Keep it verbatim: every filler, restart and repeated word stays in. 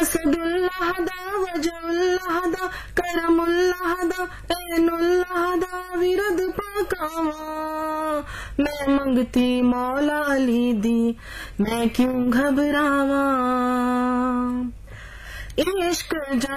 असदुल्लाह दा वजहुल्लाह दा करमुल्लाह दा ऐनुल्लाह दा विरद पाकावा। मैं मंगती मौला अली दी मैं क्यों घबरावा। इश्क